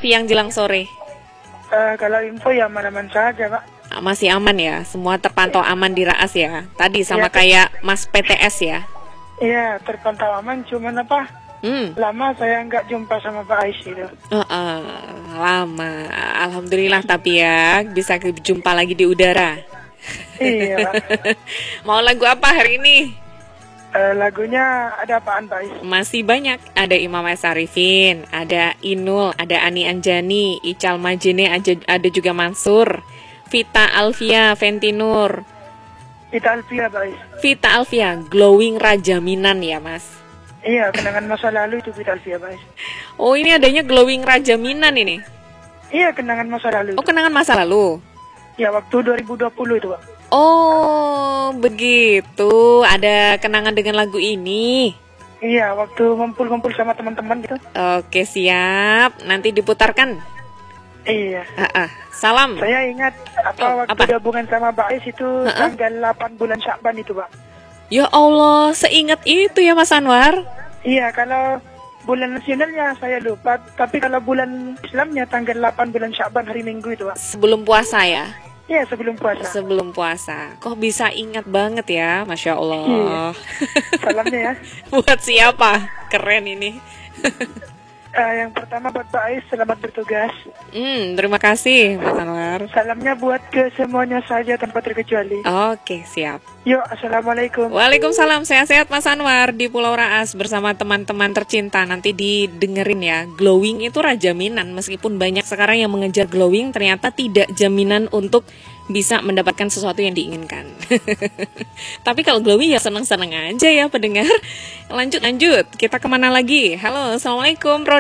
siang jelang sore? Kalau info ya aman-aman saja, Pak. Masih aman ya, semua terpantau aman di Raas ya. Tadi sama Ya. kayak Mas PTS ya. Iya, terpantau aman, cuman lama saya nggak jumpa sama Pak Ais itu. Lama. Alhamdulillah tapi ya bisa jumpa lagi di udara. Iya, Pak. Mau lagu apa hari ini? Lagunya ada apaan, Pak Ais? Masih banyak. Ada Imam S. Arifin, ada Inul, ada Ani Anjani, Ical Majene, ada juga Mansur, Vita Alfia, Ventinur. Vita Alfia, Pak Ais. Vita Alfia, Glowing Rajaminan ya Mas. Iya, kenangan masa lalu itu Vita Alfia, Pak Ais. Oh ini adanya Glowing Rajaminan ini. Iya, kenangan masa lalu. Oh kenangan masa lalu. Ya, waktu 2020 itu, Pak. Oh begitu, ada kenangan dengan lagu ini. Iya, waktu ngumpul-ngumpul sama teman-teman gitu. Oke siap, nanti diputarkan. Iya. Salam. Saya ingat waktu gabungan sama Pak Ais itu tanggal 8 bulan Syakban itu, Pak. Ya Allah, seingat itu ya Mas Anwar. Iya, kalau bulan nasionalnya saya lupa, tapi kalau bulan Islamnya tanggal 8 bulan Syakban hari Minggu itu, Pak. Sebelum puasa ya? Iya, sebelum puasa. Sebelum puasa. Kok bisa ingat banget ya, Masya Allah. Iya. Salamnya ya. Buat siapa? Keren ini. Yang pertama buat Pak Ais, selamat bertugas. Terima kasih Mas Anwar. Salamnya buat ke semuanya saja tanpa terkecuali. Oke, siap. Yuk, assalamualaikum. Waalaikumsalam, sehat-sehat Mas Anwar di Pulau Raas bersama teman-teman tercinta. Nanti didengerin ya. Glowing itu rajaminan. Meskipun banyak sekarang yang mengejar glowing, ternyata tidak jaminan untuk bisa mendapatkan sesuatu yang diinginkan. Tapi kalau glowing ya seneng-seneng aja ya pendengar. Lanjut. Kita kemana lagi? Halo, assalamualaikum.